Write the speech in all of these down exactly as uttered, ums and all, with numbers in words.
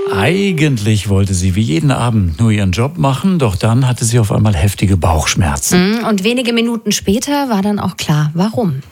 Eigentlich wollte sie wie jeden Abend nur ihren Job machen, doch dann hatte sie auf einmal heftige Bauchschmerzen. Und wenige Minuten später war dann auch klar, warum.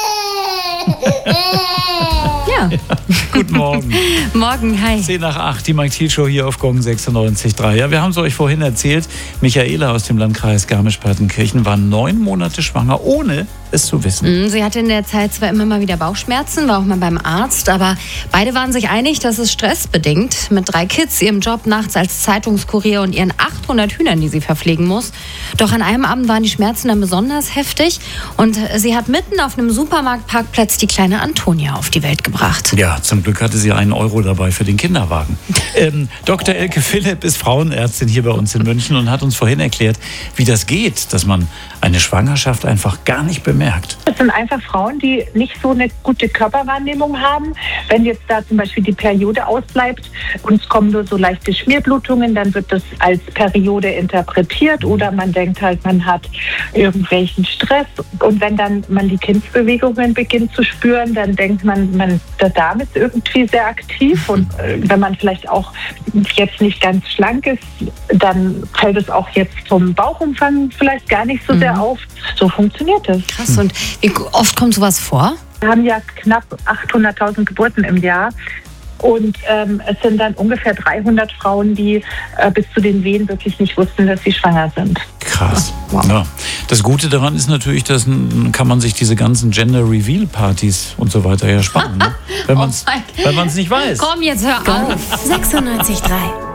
Ja. Ja, guten Morgen. Morgen, hi. zehn nach acht, die Mike Thiel Show hier auf Gong sechsundneunzig Komma drei. Ja, wir haben es euch vorhin erzählt. Michaela aus dem Landkreis Garmisch-Partenkirchen war neun Monate schwanger, ohne es zu wissen. Sie hatte in der Zeit zwar immer mal wieder Bauchschmerzen, war auch mal beim Arzt, aber beide waren sich einig, dass es stressbedingt. Mit drei Kids, ihrem Job nachts als Zeitungskurier und ihren achthundert Hühnern, die sie verpflegen muss. Doch an einem Abend waren die Schmerzen dann besonders heftig und sie hat mitten auf einem Supermarktparkplatz die kleine Antonia auf die Welt gebracht. Ja, zum Glück hatte sie einen Euro dabei für den Kinderwagen. ähm, Doktor Elke Philipp ist Frauenärztin hier bei uns in München und hat uns vorhin erklärt, wie das geht, dass man eine Schwangerschaft einfach gar nicht bemerkt. Das sind einfach Frauen, die nicht so eine gute Körperwahrnehmung haben. Wenn jetzt da zum Beispiel die Periode ausbleibt und es kommen nur so leichte Schmierblutungen, dann wird das als Periode interpretiert oder man denkt halt, man hat irgendwelchen Stress. Und wenn dann man die Kindsbewegungen beginnt zu spüren, dann denkt man, man der Darm ist irgendwie sehr aktiv. Und wenn man vielleicht auch jetzt nicht ganz schlank ist, dann fällt es auch jetzt vom Bauchumfang vielleicht gar nicht so sehr auf. So funktioniert es. Krass. Und wie oft kommt sowas vor? Wir haben ja knapp achthunderttausend Geburten im Jahr. Und ähm, es sind dann ungefähr dreihundert Frauen, die äh, bis zu den Wehen wirklich nicht wussten, dass sie schwanger sind. Krass. Wow. Ja. Das Gute daran ist natürlich, dass n- kann man sich diese ganzen Gender-Reveal-Partys und so weiter ja sparen, ne? Wenn man es Oh mein- nicht weiß. Komm, jetzt hör auf. sechsundneunzig Komma drei